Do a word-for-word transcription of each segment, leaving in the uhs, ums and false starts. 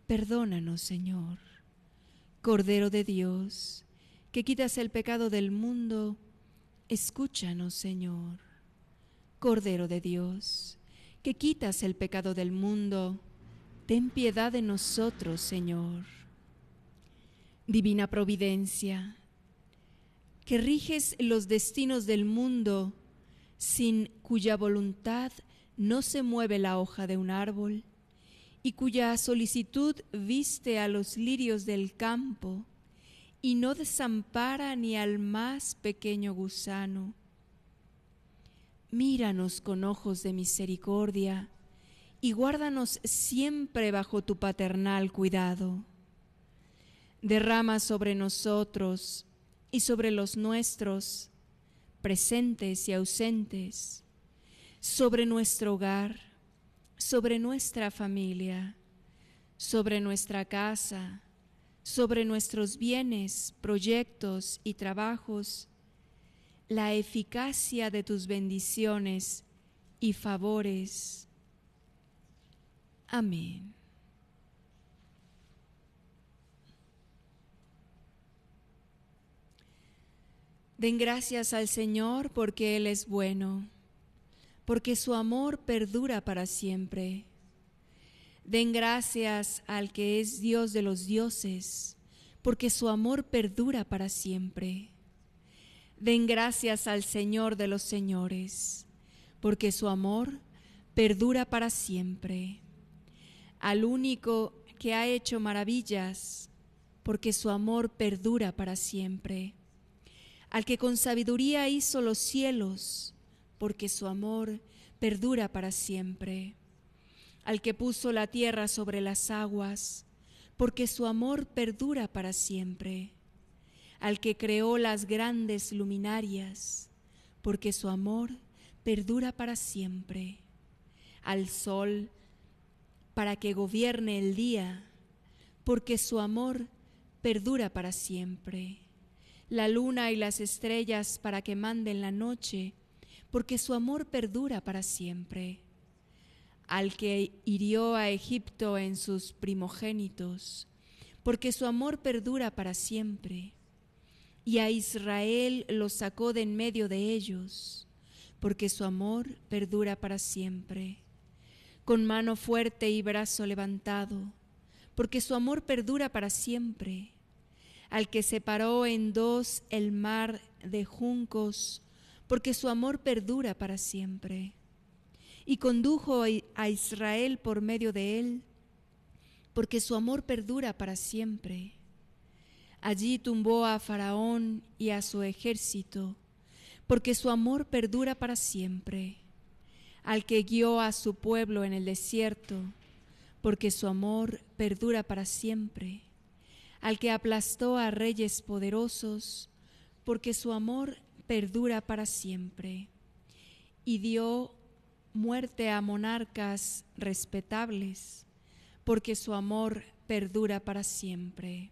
Perdónanos, Señor. Cordero de Dios, que quitas el pecado del mundo, escúchanos, Señor. Cordero de Dios, que quitas el pecado del mundo, ten piedad de nosotros, Señor. Divina Providencia, que riges los destinos del mundo, sin cuya voluntad no se mueve la hoja de un árbol, y cuya solicitud viste a los lirios del campo, y no desampara ni al más pequeño gusano. Míranos con ojos de misericordia, y guárdanos siempre bajo tu paternal cuidado. Derrama sobre nosotros y sobre los nuestros, presentes y ausentes, sobre nuestro hogar, sobre nuestra familia, sobre nuestra casa, sobre nuestros bienes, proyectos y trabajos, la eficacia de tus bendiciones y favores. Amén. Den gracias al Señor porque Él es bueno, porque su amor perdura para siempre. Den gracias al que es Dios de los dioses, porque su amor perdura para siempre. Den gracias al Señor de los señores, porque su amor perdura para siempre. Al único que ha hecho maravillas, porque su amor perdura para siempre. Al que con sabiduría hizo los cielos, porque su amor perdura para siempre. Al que puso la tierra sobre las aguas, porque su amor perdura para siempre. Al que creó las grandes luminarias, porque su amor perdura para siempre. Al sol, para que gobierne el día, porque su amor perdura para siempre. La luna y las estrellas para que manden la noche, porque su amor perdura para siempre. Al que hirió a Egipto en sus primogénitos, porque su amor perdura para siempre. Y a Israel lo sacó de en medio de ellos, porque su amor perdura para siempre. Con mano fuerte y brazo levantado, porque su amor perdura para siempre. Al que separó en dos el mar de juncos, porque su amor perdura para siempre. Y condujo a Israel por medio de él, porque su amor perdura para siempre. Allí tumbó a Faraón y a su ejército, porque su amor perdura para siempre. Al que guió a su pueblo en el desierto, porque su amor perdura para siempre. Al que aplastó a reyes poderosos, porque su amor perdura para siempre. Y dio muerte a monarcas respetables, porque su amor perdura para siempre.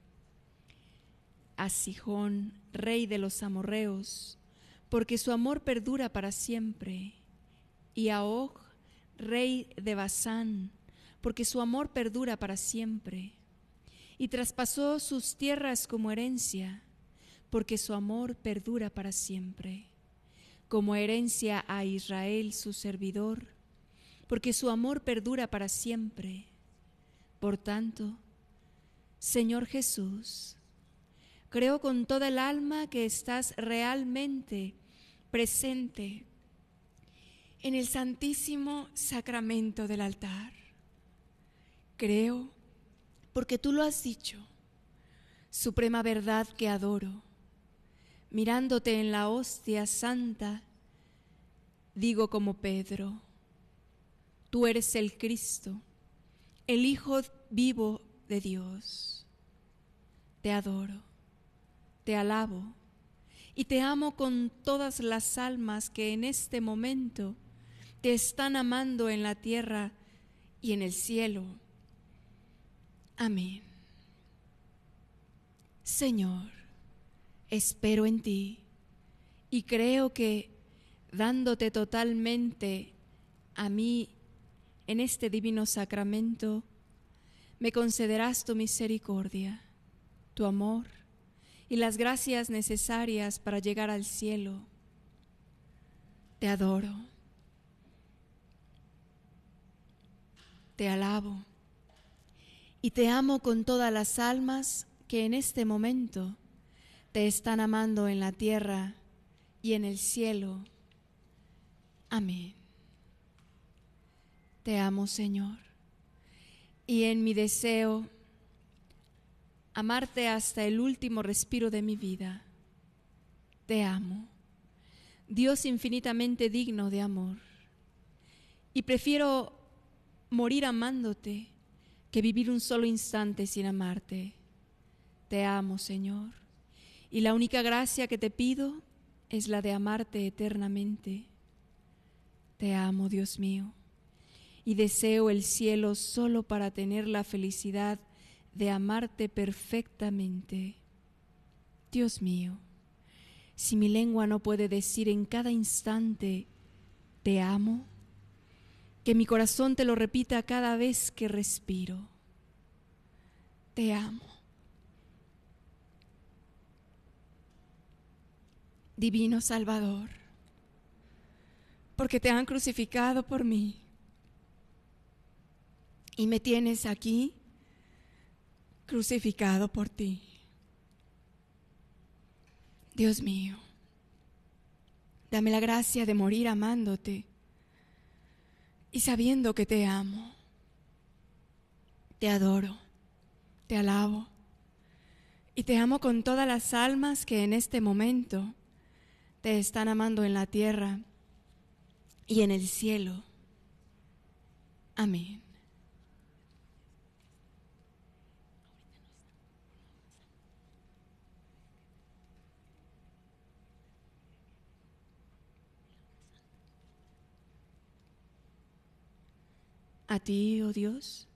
A Sihón, rey de los amorreos, porque su amor perdura para siempre. Y a Og, rey de Basán, porque su amor perdura para siempre. Y traspasó sus tierras como herencia, porque su amor perdura para siempre. Como herencia a Israel su servidor, porque su amor perdura para siempre. Por tanto, Señor Jesús, creo con toda el alma que estás realmente presente en el santísimo sacramento del altar. Creo, porque tú lo has dicho, suprema verdad que adoro. Mirándote en la hostia santa, digo como Pedro, tú eres el Cristo, el Hijo vivo de Dios. Te adoro, te alabo y te amo con todas las almas que en este momento te están amando en la tierra y en el cielo. Amén. Señor, espero en ti y creo que dándote totalmente a mí en este divino sacramento, me concederás tu misericordia, tu amor y las gracias necesarias para llegar al cielo. Te adoro, te alabo y te amo con todas las almas que en este momento te están amando en la tierra y en el cielo. Amén. Te amo, Señor, y en mi deseo amarte hasta el último respiro de mi vida. Te amo, Dios infinitamente digno de amor, y prefiero morir amándote que vivir un solo instante sin amarte. Te amo, Señor, y la única gracia que te pido es la de amarte eternamente. Te amo, Dios mío, y deseo el cielo solo para tener la felicidad de amarte perfectamente. Dios mío, si mi lengua no puede decir en cada instante te amo, que mi corazón te lo repita cada vez que respiro. Te amo. Divino Salvador, porque te han crucificado por mí y me tienes aquí crucificado por ti. Dios mío, dame la gracia de morir amándote y sabiendo que te amo. Te adoro, te alabo y te amo con todas las almas que en este momento te están amando en la tierra y en el cielo. Amén. A ti, oh Dios,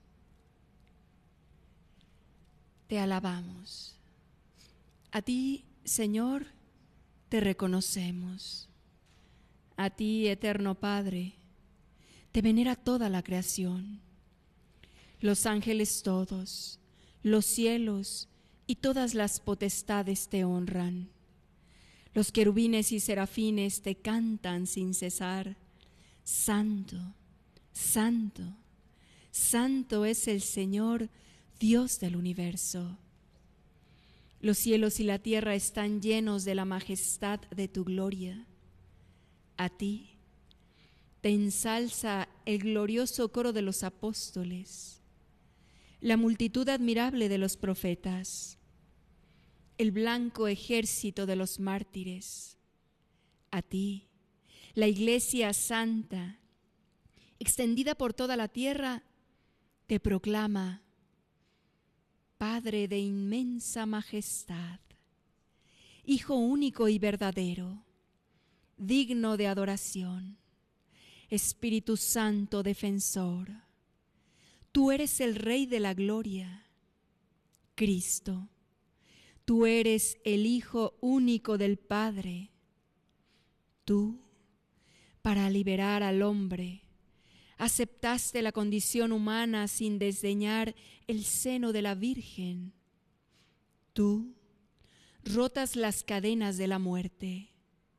te alabamos. A ti, Señor, te reconocemos. A ti, eterno Padre, te venera toda la creación. Los ángeles todos, los cielos y todas las potestades te honran. Los querubines y serafines te cantan sin cesar. Santo, santo, santo es el Señor, Dios del universo. Los cielos y la tierra están llenos de la majestad de tu gloria. A ti te ensalza el glorioso coro de los apóstoles, la multitud admirable de los profetas, el blanco ejército de los mártires. A ti, la Iglesia Santa, extendida por toda la tierra, te proclama: Padre de inmensa majestad, Hijo único y verdadero, digno de adoración, Espíritu Santo defensor. Tú eres el Rey de la gloria, Cristo. Tú eres el Hijo único del Padre. Tú, para liberar al hombre, aceptaste la condición humana sin desdeñar el seno de la Virgen. Tú rotas las cadenas de la muerte.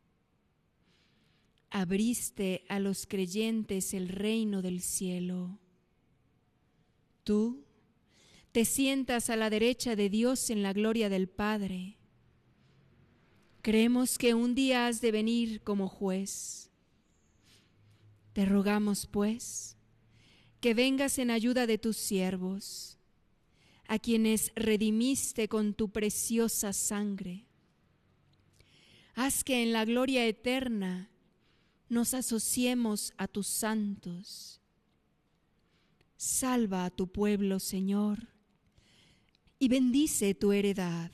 Abriste a los creyentes el reino del cielo. Tú te sientas a la derecha de Dios en la gloria del Padre. Creemos que un día has de venir como juez. Te rogamos, pues, que vengas en ayuda de tus siervos, a quienes redimiste con tu preciosa sangre. Haz que en la gloria eterna nos asociemos a tus santos. Salva a tu pueblo, Señor, y bendice tu heredad.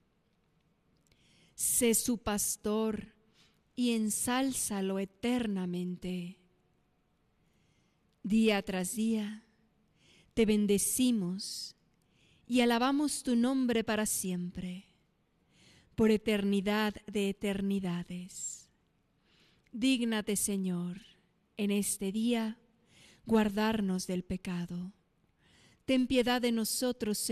Sé su pastor y ensálzalo eternamente. Día tras día te bendecimos y alabamos tu nombre para siempre, por eternidad de eternidades. Dígnate, Señor, en este día guardarnos del pecado. ten piedad de nosotros,